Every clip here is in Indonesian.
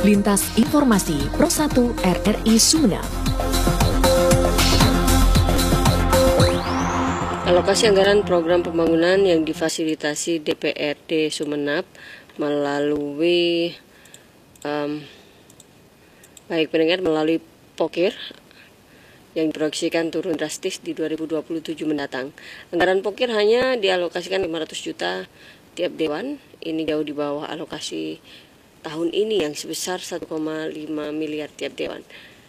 Lintas Informasi Pro 1 RRI Sumeneb. Alokasi anggaran program pembangunan yang difasilitasi DPRD Sumeneb melalui melalui Pokir yang diproyeksikan turun drastis di 2027 mendatang. Anggaran Pokir hanya dialokasikan 500 juta tiap dewan. Ini jauh di bawah alokasi tahun ini yang sebesar 1,5 miliar tiap dewan.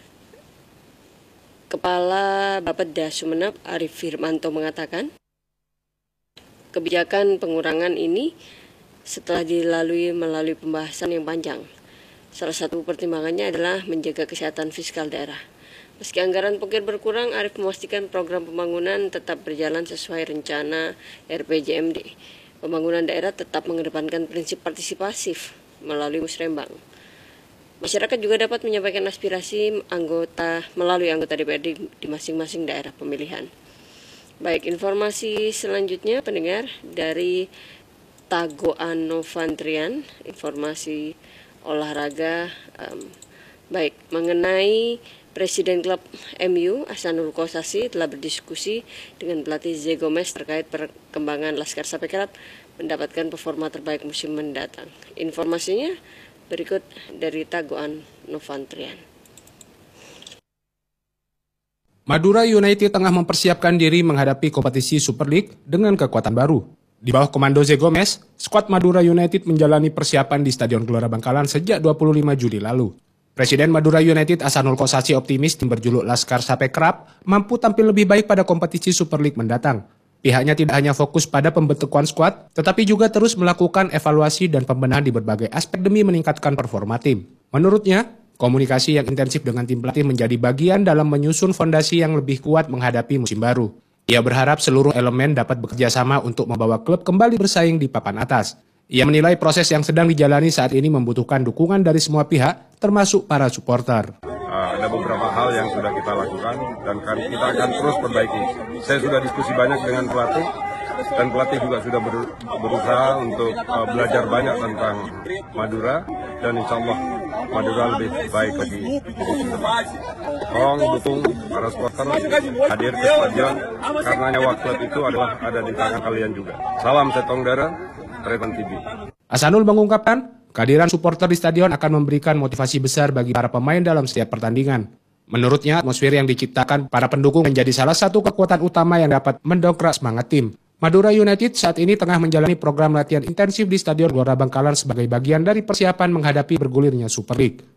Kepala Bapeda Sumeneb Arif Firmanto mengatakan, kebijakan pengurangan ini setelah melalui pembahasan yang panjang. Salah satu pertimbangannya adalah menjaga kesehatan fiskal daerah. Meski anggaran Pokir berkurang, Arif memastikan program pembangunan tetap berjalan sesuai rencana RPJMD. Pembangunan daerah tetap mengedepankan prinsip partisipasif melalui musrembang. Masyarakat juga dapat menyampaikan aspirasi melalui anggota DPRD di masing-masing daerah pemilihan. Baik, informasi selanjutnya pendengar dari Tagoan Novantrian, informasi olahraga. Mengenai Presiden klub MU Ahsanul Kossasi telah berdiskusi dengan pelatih Jose Gomez terkait perkembangan Laskar Sapekrab mendapatkan performa terbaik musim mendatang. Informasinya berikut dari Tagoan Novantrian. Madura United tengah mempersiapkan diri menghadapi kompetisi Super League dengan kekuatan baru. Di bawah komando Jose Gomez, skuad Madura United menjalani persiapan di Stadion Gelora Bangkalan sejak 25 Juli lalu. Presiden Madura United Ahsanul Kossasi optimis tim berjuluk Laskar Sapekrab mampu tampil lebih baik pada kompetisi Super League mendatang. Pihaknya tidak hanya fokus pada pembentukan skuad, tetapi juga terus melakukan evaluasi dan pembenahan di berbagai aspek demi meningkatkan performa tim. Menurutnya, komunikasi yang intensif dengan tim pelatih menjadi bagian dalam menyusun fondasi yang lebih kuat menghadapi musim baru. Ia berharap seluruh elemen dapat bekerja sama untuk membawa klub kembali bersaing di papan atas. Ia menilai proses yang sedang dijalani saat ini membutuhkan dukungan dari semua pihak, termasuk para supporter. Ada beberapa hal yang sudah kita lakukan dan kita akan terus perbaiki. Saya sudah diskusi banyak dengan pelatih dan pelatih juga sudah berusaha untuk belajar banyak tentang Madura dan insya Allah Madura lebih baik lagi. Tolong dukung para supporter hadir ke stadion karena nyawa klub itu ada di tangan kalian juga. Salam Setong Dara, Tretan TV. Ahsanul mengungkapkan, kehadiran supporter di stadion akan memberikan motivasi besar bagi para pemain dalam setiap pertandingan. Menurutnya, atmosfer yang diciptakan para pendukung menjadi salah satu kekuatan utama yang dapat mendongkrak semangat tim. Madura United saat ini tengah menjalani program latihan intensif di Stadion Gelora Bangkalan sebagai bagian dari persiapan menghadapi bergulirnya Super League.